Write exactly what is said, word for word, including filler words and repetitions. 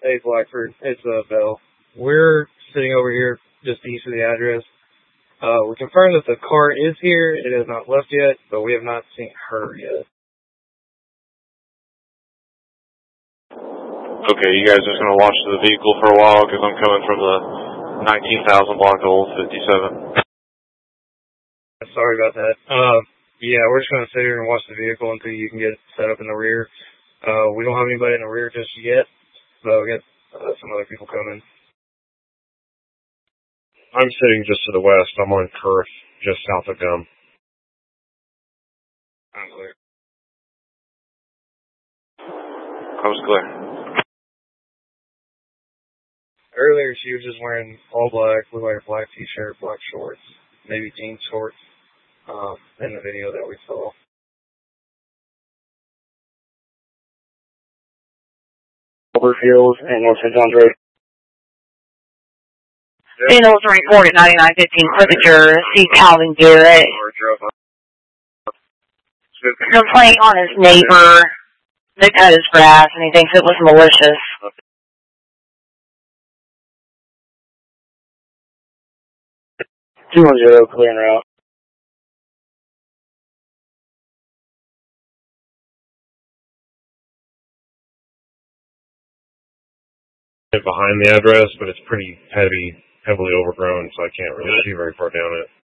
Hey, Blackford. It's uh, Bell. We're sitting over here just east of the address. Uh, we confirmed that the car is here. It has not left yet, but we have not seen her yet. Okay, you guys just going to watch the vehicle for a while because I'm coming from the nineteen thousand block of Old fifty-seven. Sorry about that. Uh, yeah, we're just going to sit here and watch the vehicle until you can get set up in the rear. Uh, we don't have anybody in the rear just yet, so we got uh, some other people coming. I'm sitting just to the west. I'm on Kurth, just south of Gum. I'm clear. I was clear. Earlier, she was just wearing all black, looked like a black t-shirt, black shorts, maybe jean shorts, um, in the video that we saw. Overfield and North Saint John's Road. Signals report at ninety-nine fifteen Clippinger, see Calvin Garrett. Complaint on his neighbor that cut his grass and he thinks it was malicious. two one zero, clear en route. Behind the address, but it's pretty heavy, heavily overgrown, so I can't really see very far down it.